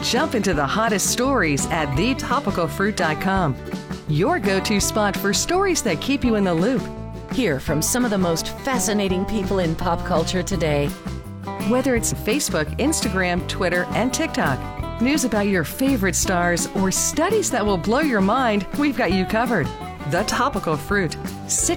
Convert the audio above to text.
Jump into the hottest stories at thetopicalfruit.com. Your go-to spot for stories that keep you in the loop. Hear from some of the most fascinating people in pop culture today. Whether it's Facebook, Instagram, Twitter, and TikTok, news about your favorite stars, or studies that will blow your mind, we've got you covered. The Topical Fruit.